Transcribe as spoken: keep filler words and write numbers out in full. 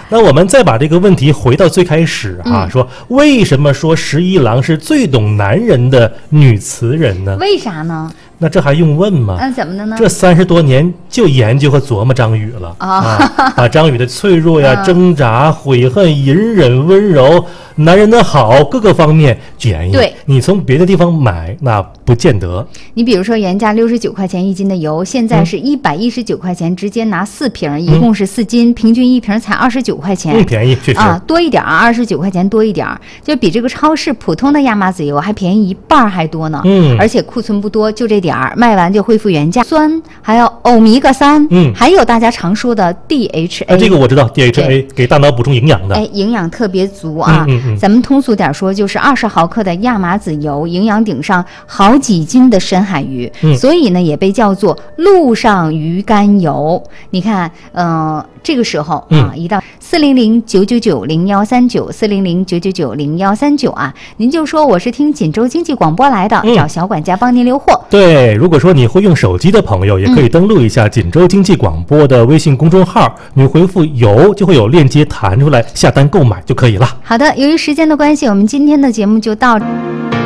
那我们再把这个问题回到最开始啊， 嗯、 说为什么说十一郎是最懂男人的女词人呢？ 为啥呢？ 那这还用问吗？ 嗯，怎么的呢？ 这三十多年就研究和琢磨张宇了、哦、啊，把张宇的脆弱呀、嗯、挣扎、悔恨、隐忍、温柔、男人的好各个方面研究。 对， 你从别的地方买那不见得。 你比如说原价六十九块钱一斤的油，现在是一百一十九块钱，直接拿四瓶，嗯、一共是四斤，平均一瓶才二十九块钱， 更便宜，确实啊，多一点啊，二十九块钱多一点，就比这个超市普通的亚麻籽油还便宜一半还多呢。 嗯， 而且库存不多，就这点儿，卖完就恢复原价。酸，还有欧米伽三， 嗯， 还有大家常说的 D H A，、 啊、这个我知道 D H A 给大脑补充营养的， 哎，营养特别足啊。 嗯嗯嗯、 咱们通俗点说，就是二十毫克的亚麻籽油，营养顶上好几斤的深海鱼， 嗯、 所以呢也被叫做陆上鱼肝油。你看，嗯、呃，这个时候啊， 嗯、 一到四零零九九九零幺三九四零零九九九零幺三九啊，您就说我是听锦州经济广播来的， 嗯、 找小管家帮您留货。 对，如果说你会用手机的朋友，也可以登录一下锦州经济广播的微信公众号，你回复油就会有链接弹出来，下单购买就可以了。 好的，由于时间的关系，我们今天的节目就到这。